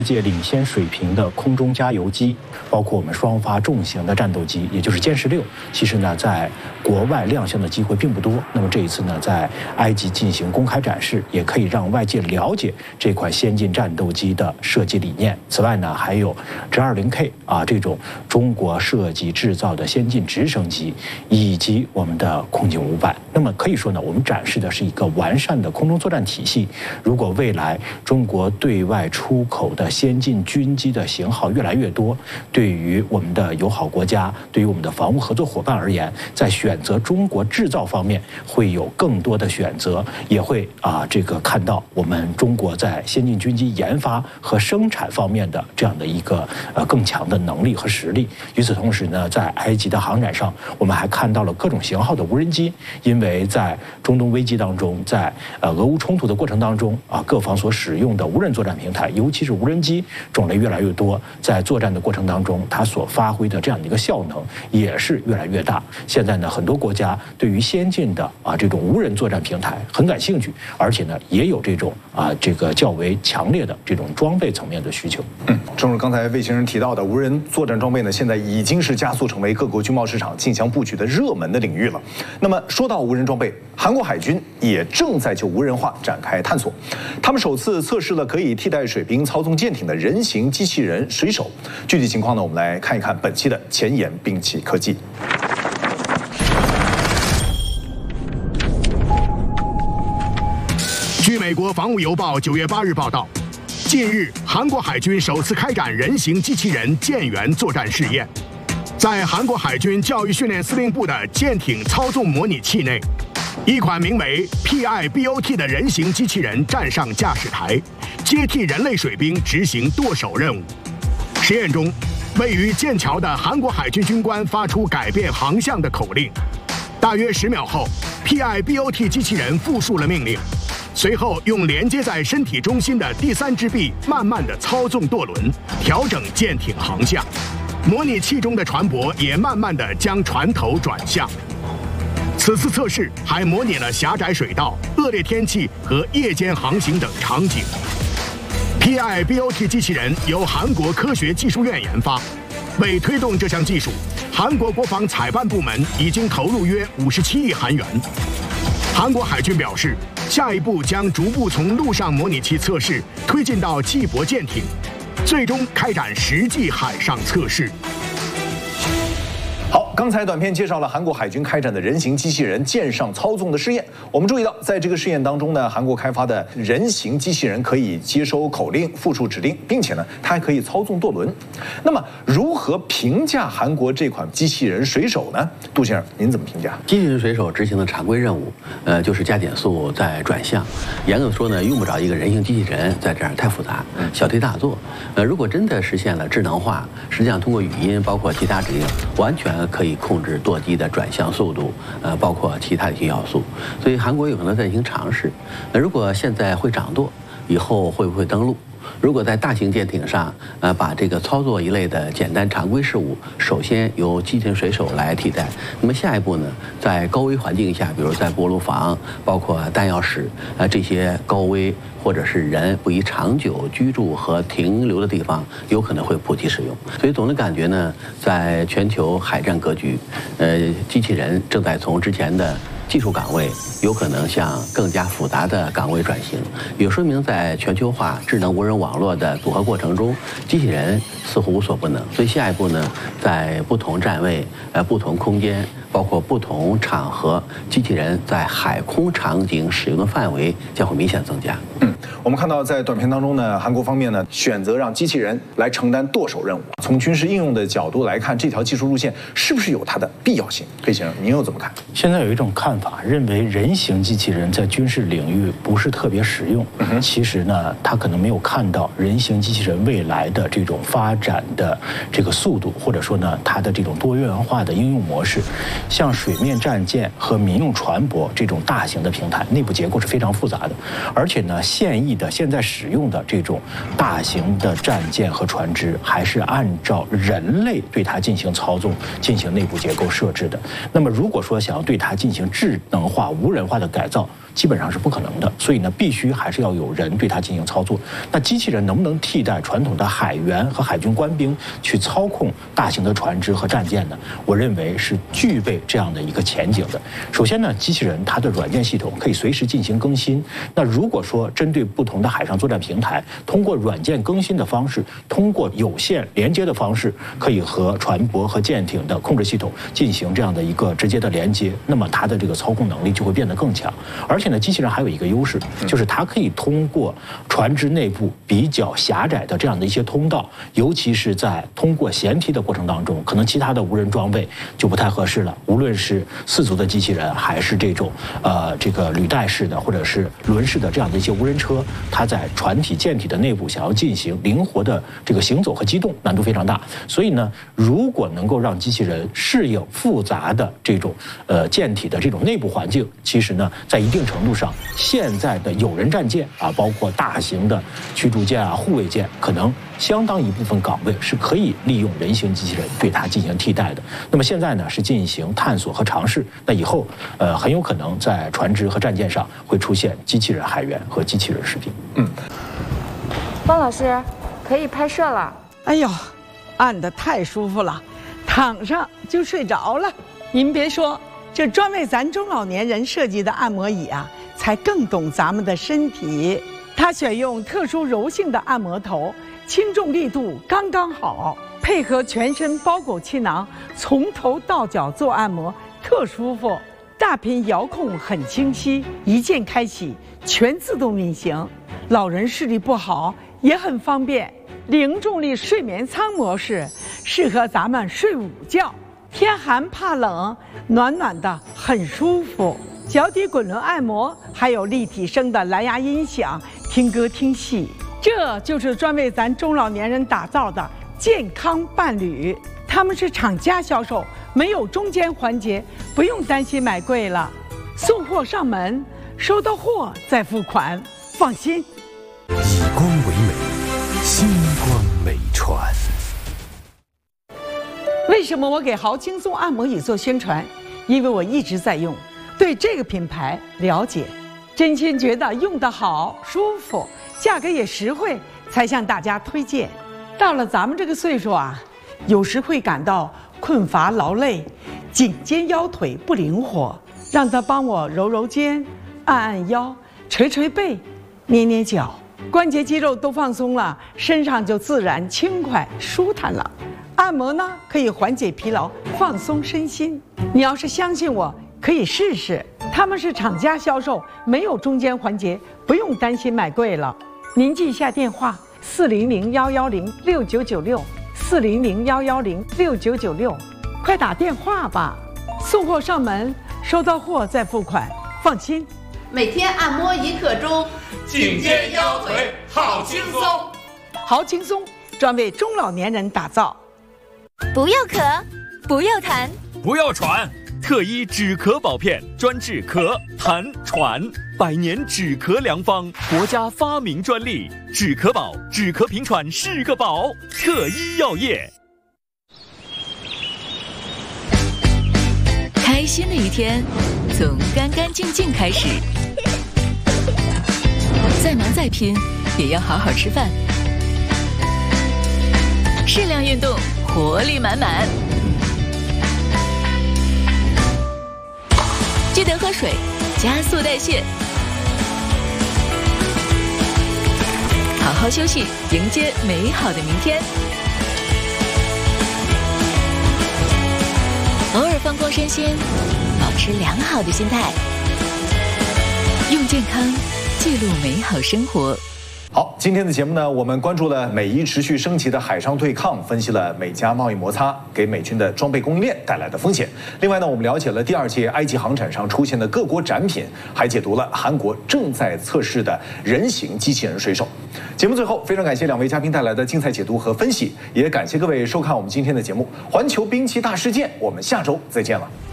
世界领先水平的空中加油机，包括我们双发重型的战斗机，也就是歼16，其实呢，在国外亮相的机会并不多。那么这一次呢，在埃及进行公开展示，也可以让外界了解这款先进战斗机的设计理念。此外呢，还有直20K 这种中国设计制造的先进直升机，以及我们的空警500。那么可以说呢，我们展示的是一个完善的空中作战体系。如果未来中国对外出口的先进军机的型号越来越多，对于我们的友好国家，对于我们的防务合作伙伴而言，在选择中国制造方面会有更多的选择，也会看到我们中国在先进军机研发和生产方面的这样的一个更强的能力和实力。与此同时呢，在埃及的航展上，我们还看到了各种型号的无人机，因为在中东危机当中，在俄乌冲突的过程当中各方所使用的无人作战平台，尤其是无人机种类越来越多，在作战的过程当中，它所发挥的这样的一个效能也是越来越大。现在呢，很多国家对于先进的这种无人作战平台很感兴趣，而且呢，也有这种较为强烈的这种装备层面的需求。 正如刚才魏先生提到的，无人作战装备呢，现在已经是加速成为各国军贸市场竞相布局的热门的领域了。那么说到无人装备，韩国海军也正在就无人化展开探索。他们首次测试了可以替代水兵操纵舰艇的人形机器人水手。具体情况呢，我们来看一看本期的前沿兵器科技。 据美国防务邮报9月8日报道，近日韩国海军首次开展人形机器人舰员作战试验。在韩国海军教育训练司令部的舰艇操纵模拟器内，一款名为 PIBOT 的人形机器人站上驾驶台，接替人类水兵执行舵手任务。实验中，位于剑桥的韩国海军军官发出改变航向的口令。大约10秒后 ，PIBOT 机器人复述了命令，随后用连接在身体中心的第3支臂慢慢地操纵舵轮，调整舰艇航向。模拟器中的船舶也慢慢地将船头转向。此次测试还模拟了狭窄水道、恶劣天气和夜间航行等场景。PIBOT 机器人由韩国科学技术院研发，为推动这项技术，韩国国防采办部门已经投入约57亿韩元。韩国海军表示，下一步将逐步从陆上模拟器测试推进到季泊舰艇，最终开展实际海上测试。 好，刚才短片介绍了韩国海军开展的人形机器人舰上操纵的试验。我们注意到，在这个试验当中呢，韩国开发的人形机器人可以接收口令、复述指令，并且呢，它还可以操纵舵轮。那么，如何评价韩国这款机器人水手呢？杜先生，您怎么评价？ 机器人水手执行的常规任务，就是加减速再转向。严格的说呢，用不着一个人形机器人在这儿太复杂，小题大做。如果真的实现了智能化，实际上通过语音包括其他指令，完全可以控制舵机的转向速度，包括其他的一些要素。所以韩国有可能在进行尝试。如果现在会掌舵，以后会不会登陆？如果在大型舰艇上，把这个操作一类的简单常规事务，首先由机器人水手来替代。那么下一步呢，在高危环境下，比如在锅炉房、包括弹药室这些高危或者是人不宜长久居住和停留的地方，有可能会普及使用。所以总的感觉呢，在全球海战格局，机器人正在从之前的技术岗位有可能向更加复杂的岗位转型，也说明在全球化智能无人网络的组合过程中，机器人似乎无所不能。所以下一步呢，在不同站位、不同空间，包括不同场合，机器人在海空场景使用的范围将会明显增加。 我们看到在短片当中呢，韩国方面呢选择让机器人来承担舵手任务。从军事应用的角度来看，这条技术路线是不是有它的必要性？费先生，您又怎么看？ 现在有一种看法，认为人形机器人在军事领域不是特别实用。其实呢，他可能没有看到人形机器人未来的这种发展的这个速度，或者说呢，它的这种多元化的应用模式。像水面战舰和民用船舶这种大型的平台，内部结构是非常复杂的，而且呢，现在使用的这种大型的战舰和船只，还是按照人类对它进行操纵、进行内部结构设置的。那么，如果说想要对它进行智能化、无人化的改造， 基本上是不可能的。所以呢，必须还是要有人对它进行操作。那机器人能不能替代传统的海员和海军官兵去操控大型的船只和战舰呢？我认为是具备这样的一个前景的。首先呢，机器人它的软件系统可以随时进行更新。那如果说针对不同的海上作战平台，通过软件更新的方式，通过有线连接的方式，可以和船舶和舰艇的控制系统进行这样的一个直接的连接，那么它的这个操控能力就会变得更强。而且呢，机器人还有一个优势，就是它可以通过船只内部比较狭窄的这样的一些通道，尤其是在通过舷梯的过程当中，可能其他的无人装备就不太合适了。无论是4足的机器人，还是这种这个履带式的或者是轮式的这样的一些无人车，它在船体舰体的内部想要进行灵活的这个行走和机动，难度非常大。所以呢，如果能够让机器人适应复杂的这种舰体的这种内部环境，其实呢，在一定程度上，现在的有人战舰啊，包括大型的驱逐舰啊、护卫舰，可能相当一部分岗位是可以利用人形机器人对它进行替代的。那么现在呢，是进行探索和尝试。那以后很有可能在船只和战舰上会出现机器人海员和机器人士兵。 方老师，可以拍摄了。 哎呦，按得太舒服了，躺上就睡着了。您别说，这专为咱中老年人设计的按摩椅啊，才更懂咱们的身体。它选用特殊柔性的按摩头，轻重力度刚刚好，配合全身包裹气囊，从头到脚做按摩，特舒服。大屏遥控很清晰，一键开启，全自动运行。老人视力不好也很方便。零重力睡眠舱模式适合咱们睡午觉，天寒怕冷，暖暖的很舒服。脚底滚轮按摩，还有立体声的蓝牙音响，听歌听戏。这就是专为咱中老年人打造的健康伴侣。他们是厂家销售，没有中间环节，不用担心买贵了。送货上门，收到货再付款，放心。 以光为美，星光美传。 为什么我给豪轻松按摩椅做宣传？因为我一直在用，对这个品牌了解，真心觉得用得好、舒服，价格也实惠，才向大家推荐。到了咱们这个岁数啊，有时会感到困乏劳累，颈肩腰腿不灵活，让他帮我揉揉肩，按按腰，捶捶背，捏捏脚，关节肌肉都放松了，身上就自然轻快舒坦了。按摩呢，可以缓解疲劳，放松身心。你要是相信我，可以试试。他们是厂家销售，没有中间环节，不用担心买贵了。您记一下电话：400-110-6996，400-110-6996，快打电话吧。送货上门，收到货再付款，放心。 每天按摩1刻钟， 颈肩腰腿好轻松。 好轻松，专为中老年人打造。 不要咳，不要痰， 不要喘，特医止咳保片，专治咳、痰、喘，100年止咳良方，国家发明专利，止咳宝，止咳平喘是个宝，特医药业。 开心的一天，从干干净净开始。再忙再拼，也要好好吃饭。适量运动，活力满满。记得喝水，加速代谢。好好休息，迎接美好的明天。偶尔放空身心，保持良好的心态，用健康记录美好生活。 好，今天的节目呢，我们关注了美伊持续升级的海上对抗，分析了美加贸易摩擦给美军的装备供应链带来的风险。另外呢，我们了解了第2届埃及航展上出现的各国展品，还解读了韩国正在测试的人形机器人水手。节目最后，非常感谢2位嘉宾带来的精彩解读和分析，也感谢各位收看我们今天的节目《环球兵器大事件》，我们下周再见了。